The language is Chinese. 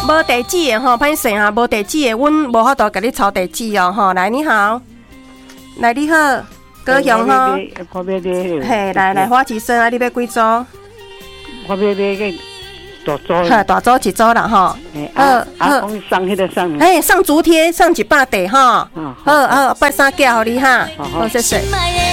无地址的吼，歹势哈，无地址的，阮无法度甲你抄地址哦吼。来，你好，来你好，高雄吼，嘿，来花旗参啊，你要几组？ 我要买个大组， 大组一组啦吼。 好，讲送迄个送， 哎，送竹贴，送100块吼。好，拜三寄互你哈。好，谢谢。